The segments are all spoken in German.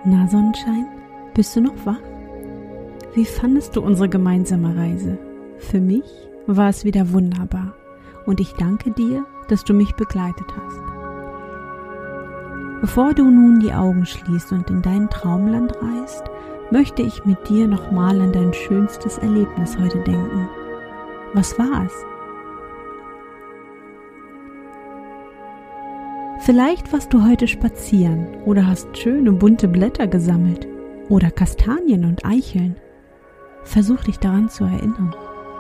Na Sonnenschein, bist du noch wach? Wie fandest du unsere gemeinsame Reise? Für mich war es wieder wunderbar und ich danke dir, dass du mich begleitet hast. Bevor du nun die Augen schließt und in dein Traumland reist, möchte ich mit dir nochmal an dein schönstes Erlebnis heute denken. Was war es? Vielleicht warst du heute spazieren oder hast schöne bunte Blätter gesammelt oder Kastanien und Eicheln. Versuch dich daran zu erinnern.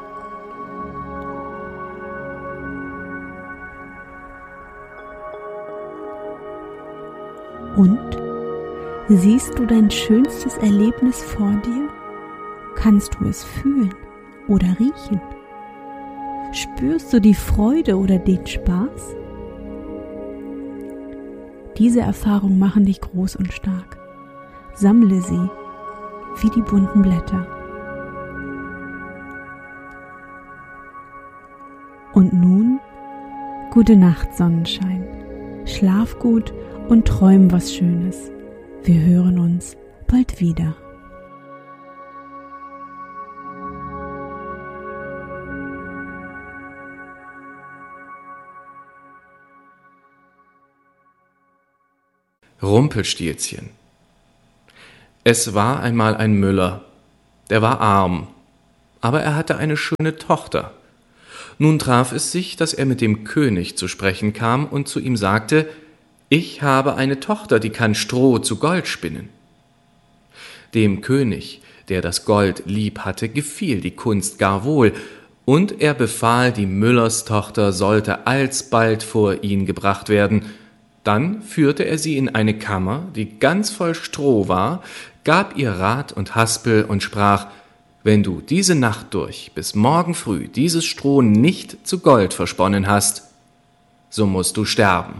Und? Siehst du dein schönstes Erlebnis vor dir? Kannst du es fühlen oder riechen? Spürst du die Freude oder den Spaß? Diese Erfahrungen machen dich groß und stark. Sammle sie wie die bunten Blätter. Und nun, gute Nacht, Sonnenschein. Schlaf gut und träum was Schönes. Wir hören uns bald wieder. Rumpelstilzchen. Es war einmal ein Müller, der war arm, aber er hatte eine schöne Tochter. Nun traf es sich, dass er mit dem König zu sprechen kam und zu ihm sagte: Ich habe eine Tochter, die kann Stroh zu Gold spinnen. Dem König, der das Gold lieb hatte, gefiel die Kunst gar wohl, und er befahl, die Müllerstochter sollte alsbald vor ihn gebracht werden. Dann führte er sie in eine Kammer, die ganz voll Stroh war, gab ihr Rat und Haspel und sprach: Wenn du diese Nacht durch bis morgen früh dieses Stroh nicht zu Gold versponnen hast, so musst du sterben.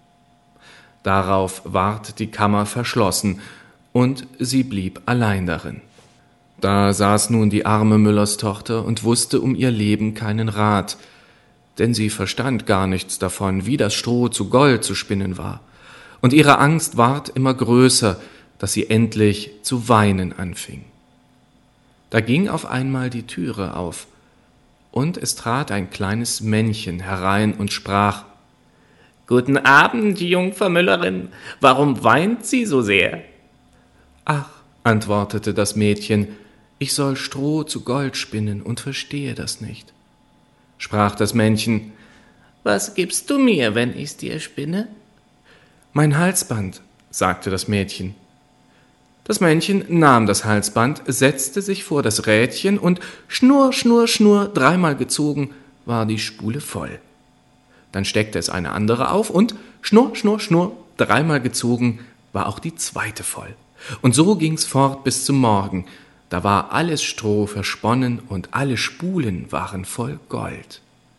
Darauf ward die Kammer verschlossen, und sie blieb allein darin. Da saß nun die arme Müllerstochter und wusste um ihr Leben keinen Rat, denn sie verstand gar nichts davon, wie das Stroh zu Gold zu spinnen war. Und ihre Angst ward immer größer, dass sie endlich zu weinen anfing. Da ging auf einmal die Türe auf, und es trat ein kleines Männchen herein und sprach: »Guten Abend, Jungfer Müllerin, warum weint sie so sehr?« »Ach«, antwortete das Mädchen, »ich soll Stroh zu Gold spinnen und verstehe das nicht.« Sprach das Männchen: »Was gibst du mir, wenn ich's dir spinne?« »Mein Halsband«, sagte das Mädchen. Das Männchen nahm das Halsband, setzte sich vor das Rädchen und schnurr, schnurr, schnurr, dreimal gezogen, war die Spule voll. Dann steckte es eine andere auf und schnurr, schnurr, schnurr, dreimal gezogen, war auch die zweite voll. Und so ging's fort bis zum Morgen. Da war alles Stroh versponnen und alle Spulen waren voll Gold.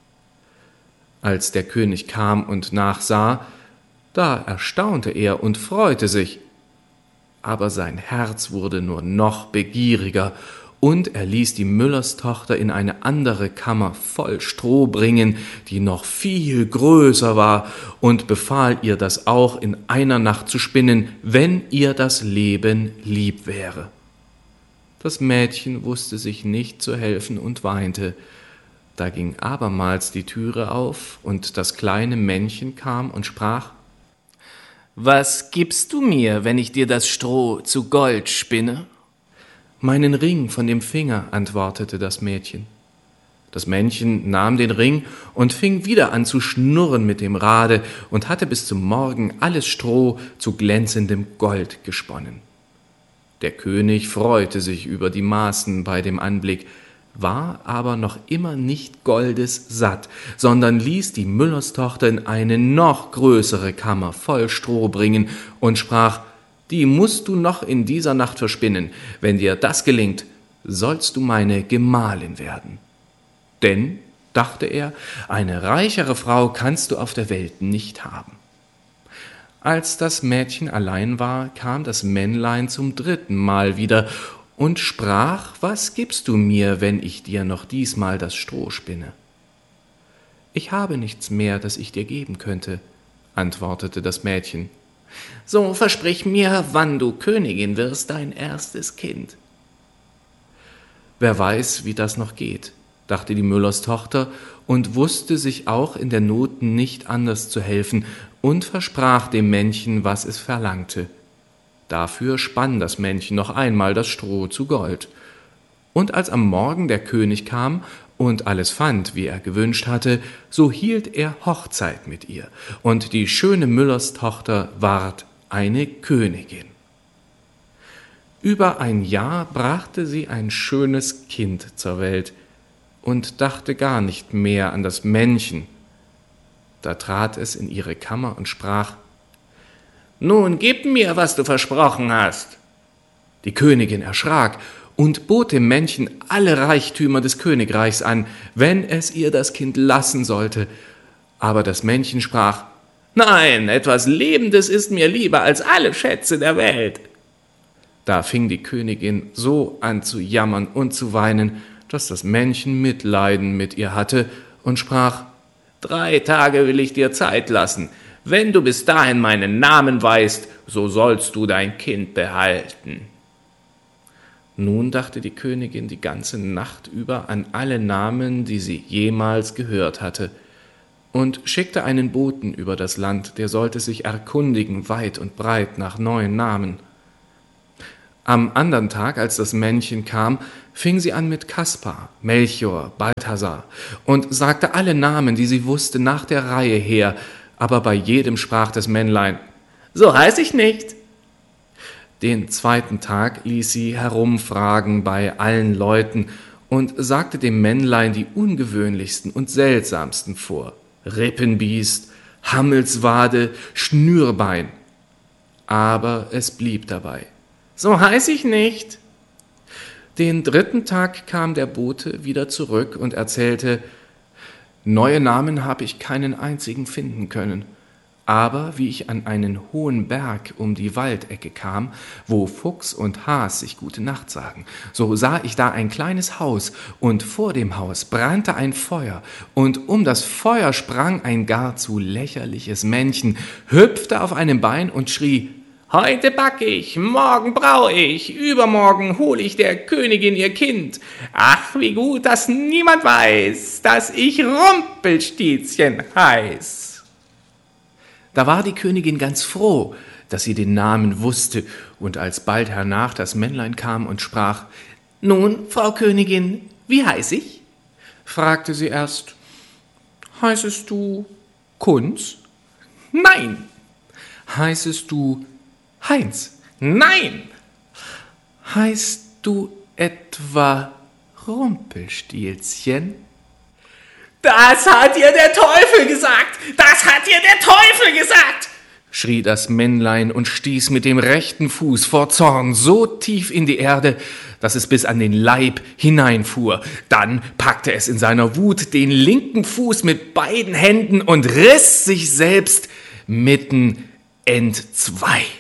Als der König kam und nachsah, da erstaunte er und freute sich. Aber sein Herz wurde nur noch begieriger, und er ließ die Müllerstochter in eine andere Kammer voll Stroh bringen, die noch viel größer war, und befahl ihr, das auch in einer Nacht zu spinnen, wenn ihr das Leben lieb wäre. Das Mädchen wusste sich nicht zu helfen und weinte. Da ging abermals die Türe auf, und das kleine Männchen kam und sprach: »Was gibst du mir, wenn ich dir das Stroh zu Gold spinne?« »Meinen Ring von dem Finger«, antwortete das Mädchen. Das Männchen nahm den Ring und fing wieder an zu schnurren mit dem Rade und hatte bis zum Morgen alles Stroh zu glänzendem Gold gesponnen. Der König freute sich über die Maßen bei dem Anblick, war aber noch immer nicht goldes satt, sondern ließ die Müllerstochter in eine noch größere Kammer voll Stroh bringen und sprach: »Die musst du noch in dieser Nacht verspinnen. Wenn dir das gelingt, sollst du meine Gemahlin werden.« Denn, dachte er, eine reichere Frau kannst du auf der Welt nicht haben. Als das Mädchen allein war, kam das Männlein zum 3. Mal wieder und sprach: »Was gibst du mir, wenn ich dir noch diesmal das Stroh spinne?« »Ich habe nichts mehr, das ich dir geben könnte«, antwortete das Mädchen. So versprich mir, wann du Königin wirst, dein erstes Kind. Wer weiß, wie das noch geht, dachte die Müllerstochter und wusste sich auch in der Not nicht anders zu helfen und versprach dem Männchen, was es verlangte. Dafür spann das Männchen noch einmal das Stroh zu Gold. Und als am Morgen der König kam und alles fand, wie er gewünscht hatte, so hielt er Hochzeit mit ihr, und die schöne Müllerstochter ward eine Königin. Über ein Jahr brachte sie ein schönes Kind zur Welt und dachte gar nicht mehr an das Männchen. Da trat es in ihre Kammer und sprach: »Nun gib mir, was du versprochen hast.« Die Königin erschrak und bot dem Männchen alle Reichtümer des Königreichs an, wenn es ihr das Kind lassen sollte. Aber das Männchen sprach: »Nein, etwas Lebendes ist mir lieber als alle Schätze der Welt.« Da fing die Königin so an zu jammern und zu weinen, dass das Männchen Mitleiden mit ihr hatte und sprach: »3 Tage will ich dir Zeit lassen. Wenn du bis dahin meinen Namen weißt, so sollst du dein Kind behalten.« Nun dachte die Königin die ganze Nacht über an alle Namen, die sie jemals gehört hatte, und schickte einen Boten über das Land, der sollte sich erkundigen weit und breit nach neuen Namen. Am andern Tag, als das Männchen kam, fing sie an mit Kaspar, Melchior, Balthasar und sagte alle Namen, die sie wusste, nach der Reihe her, aber bei jedem sprach das Männlein: »So heiß ich nicht.« Den 2. Tag ließ sie herumfragen bei allen Leuten und sagte dem Männlein die ungewöhnlichsten und seltsamsten vor: Rippenbiest, Hammelswade, Schnürbein. Aber es blieb dabei: »So heiß ich nicht.« Den 3. Tag kam der Bote wieder zurück und erzählte: »Neue Namen habe ich keinen einzigen finden können. Aber wie ich an einen hohen Berg um die Waldecke kam, wo Fuchs und Has sich gute Nacht sagen, so sah ich da ein kleines Haus, und vor dem Haus brannte ein Feuer, und um das Feuer sprang ein gar zu lächerliches Männchen, hüpfte auf einem Bein und schrie: »Heute back ich, morgen brau ich, übermorgen hol ich der Königin ihr Kind. Ach, wie gut, dass niemand weiß, dass ich Rumpelstilzchen heiß.« Da war die Königin ganz froh, dass sie den Namen wusste, und als bald hernach das Männlein kam und sprach: »Nun, Frau Königin, wie heiß ich?« fragte sie erst: »Heißest du Kunz?« »Nein.« »Heißest du Heinz?« »Nein.« »Heißt du etwa Rumpelstilzchen?« »Das hat dir der Teufel gesagt! Das hat dir der Teufel gesagt!« schrie das Männlein und stieß mit dem rechten Fuß vor Zorn so tief in die Erde, dass es bis an den Leib hineinfuhr. Dann packte es in seiner Wut den linken Fuß mit beiden Händen und riss sich selbst mitten entzwei.